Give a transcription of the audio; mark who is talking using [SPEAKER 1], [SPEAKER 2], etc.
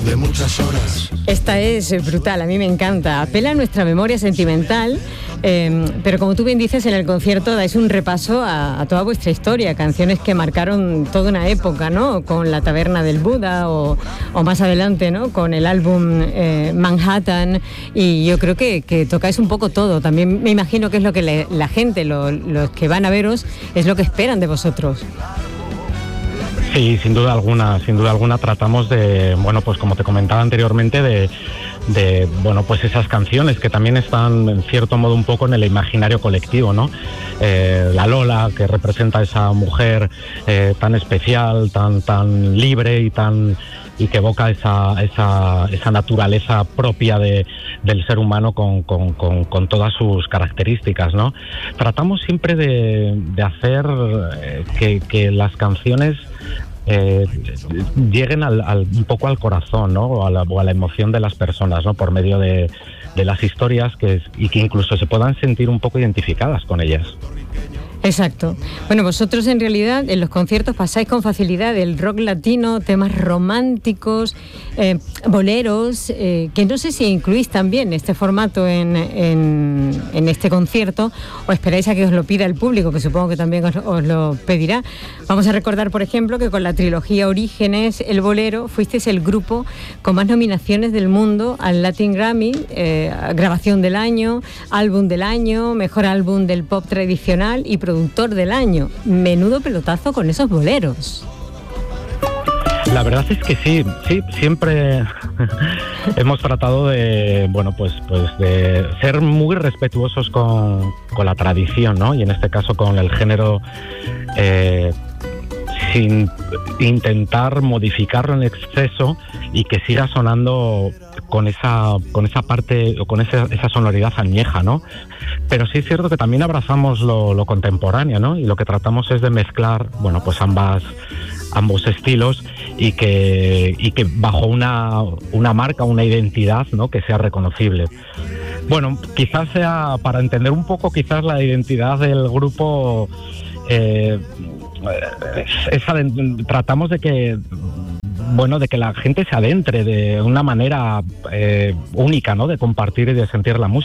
[SPEAKER 1] De muchas horas.
[SPEAKER 2] Esta es brutal, a mí me encanta. Apela a nuestra memoria sentimental, pero como tú bien dices, en el concierto dais un repaso a toda vuestra historia, canciones que marcaron toda una época, ¿no? Con La Taberna del Buda o más adelante, ¿no? Con el álbum Manhattan, y yo creo que tocáis un poco todo. También me imagino que es lo que la gente, los que van a veros, es lo que esperan de vosotros.
[SPEAKER 3] Sí, sin duda alguna tratamos de, bueno, pues como te comentaba anteriormente, de bueno, pues esas canciones que también están en cierto modo un poco en el imaginario colectivo, ¿no? La Lola, que representa a esa mujer tan especial, tan libre y que evoca esa naturaleza propia del ser humano con todas sus características, ¿no? Tratamos siempre de hacer que las canciones lleguen un poco al corazón, ¿no? o a la emoción de las personas, ¿no? Por medio de las historias y que incluso se puedan sentir un poco identificadas con ellas.
[SPEAKER 2] Exacto. Bueno, vosotros en realidad en los conciertos pasáis con facilidad del rock latino, temas románticos, boleros, que no sé si incluís también este formato en este concierto, o esperáis a que os lo pida el público, que supongo que también os lo pedirá. Vamos a recordar, por ejemplo, que con la trilogía Orígenes, el bolero, fuisteis el grupo con más nominaciones del mundo al Latin Grammy, grabación del año, álbum del año, mejor álbum del pop tradicional y productor del año. Menudo pelotazo con esos boleros.
[SPEAKER 3] La verdad es que sí, siempre hemos tratado de, bueno, pues de ser muy respetuosos con la tradición, ¿no? Y en este caso con el género, sin intentar modificarlo en exceso y que siga sonando con esa parte o con esa sonoridad añeja, ¿no? Pero sí es cierto que también abrazamos lo contemporáneo, ¿no? Y lo que tratamos es de mezclar, bueno, pues ambos estilos y que bajo una marca, una identidad, ¿no? Que sea reconocible. Bueno, quizás sea para entender un poco quizás la identidad del grupo, tratamos de que la gente se adentre de una manera única, ¿no? De compartir y de sentir la música.